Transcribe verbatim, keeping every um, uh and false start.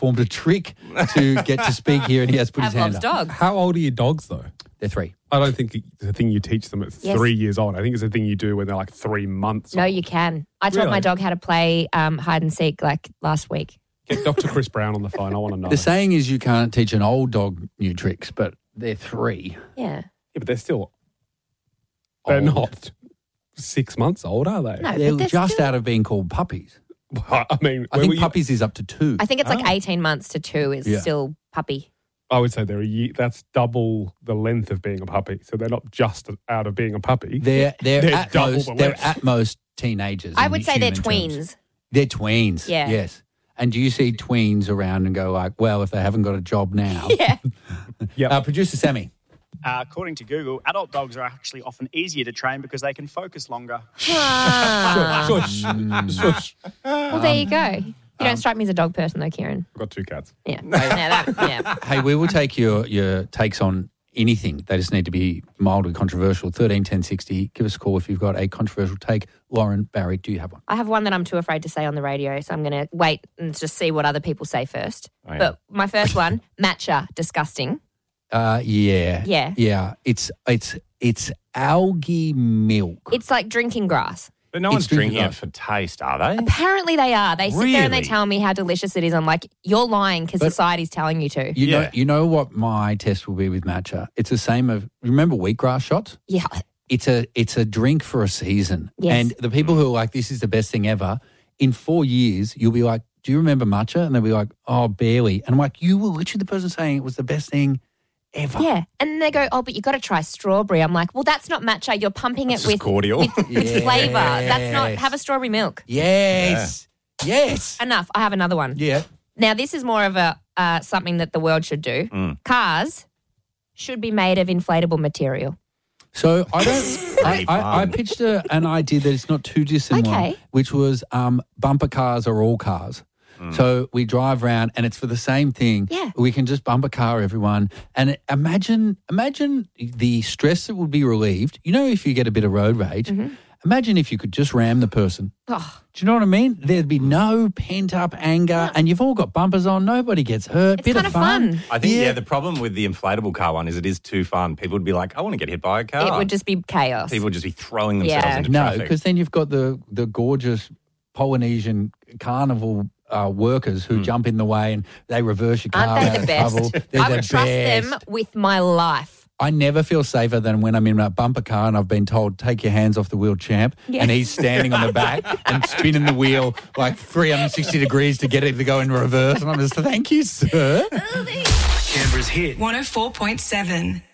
performed a trick to get to speak here, and he has put his hand Pavlov's up. dog. How old are your dogs, though? They're three. I don't think it's a thing you teach them at Yes. three years old. I think it's a thing you do when they're like three months No, old. you can. I taught Really? my dog how to play um, hide and seek like last week. Get Doctor Chris Brown on the phone. I want to know. The saying is you can't teach an old dog new tricks, but they're three. Yeah. Yeah, but they're still... They're Old. not six months old, are they? No, They're but they're just still- out of being called puppies. Well, I mean... I where think were you- puppies is up to two. I think it's like Oh. eighteen months to two is Yeah. still puppy. I would say they're a year, that's double the length of being a puppy. So they're not just out of being a puppy. They're they're, They're at double most the they're length. at most teenagers. I in would say they're human terms. tweens. They're tweens. Yeah. Yes. And do you see tweens around and go like, well, if they haven't got a job now? Yeah. Yep. Uh, Producer Sammy. Uh, according to Google, adult dogs are actually often easier to train because they can focus longer. Ah. Shush. Shush. Well, there you go. You don't strike me as a dog person, though, Kieran. I've got two cats. Yeah. yeah, that, yeah. Hey, we will take your, your takes on anything. They just need to be mildly controversial. thirteen ten sixty. Give us a call if you've got a controversial take. Lauren, Barry, do you have one? I have one that I'm too afraid to say on the radio, so I'm going to wait and just see what other people say first. Oh, yeah. But my first one, matcha, disgusting. Uh, yeah. Yeah. Yeah. It's it's it's algae milk. It's like drinking grass. But no one's It's drinking drinking it up. for taste, are they? Apparently they are. They sit there and they Really? tell me how delicious it is. I'm like, you're lying because But- society's telling you to. You know, Yeah. you know what my test will be with matcha. It's the same of remember wheatgrass shots. Yeah. It's a it's a drink for a season. Yes. And the people who are like, this is the best thing ever. In four years, you'll be like, do you remember matcha? And they'll be like, oh, barely. And I'm like, you were literally the person saying it was the best thing ever. Yeah. And then they go, oh, but you got to try strawberry. I'm like, well, that's not matcha. You're pumping It's it just with, cordial. with, with Yes. flavour. That's not, have a strawberry milk. Yes. Yes. Enough. I have another one. Yeah. Now, this is more of a uh, something that the world should do. Mm. Cars should be made of inflatable material. So I don't. I, Pretty I, I fun. pitched a, an idea that it's not too dissimilar, Okay. which was um, bumper cars are all cars. So we drive around and it's for the same thing. Yeah. We can just bumper car everyone. And imagine imagine the stress that would be relieved. You know, if you get a bit of road rage, Mm-hmm. imagine if you could just ram the person. Oh, Do you know what I mean? There'd be no pent-up anger and you've all got bumpers on. Nobody gets hurt. It's bit kind of of fun. fun. I think, yeah. the problem with the inflatable car one is it is too fun. People would be like, I want to get hit by a car. it would just be chaos. People would just be throwing themselves Yeah. into No, traffic. because then you've got the, the gorgeous Polynesian carnival uh, workers who jump in the way and they reverse your car. Aren't they out the of best? trouble. They're I the would trust them best. with my life. I never feel safer than when I'm in a bumper car and I've been told, take your hands off the wheel, champ. Yeah. And he's standing on the back and spinning the wheel like three hundred sixty degrees to get it to go in reverse. And I'm just, thank you, sir. Canberra's hit. one oh four point seven.